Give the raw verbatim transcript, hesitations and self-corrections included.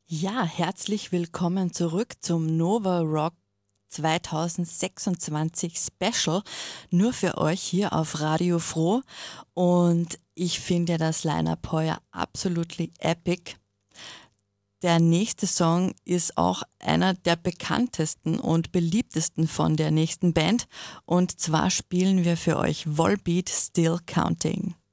Ja, herzlich willkommen zurück zum Nova Rock zwanzig sechsundzwanzig Special, nur für euch hier auf Radio Froh. Und ich finde ja das Line-Up heuer absolutely epic. Der nächste Song ist auch einer der bekanntesten und beliebtesten von der nächsten Band. Und zwar spielen wir für euch Volbeat Still Counting.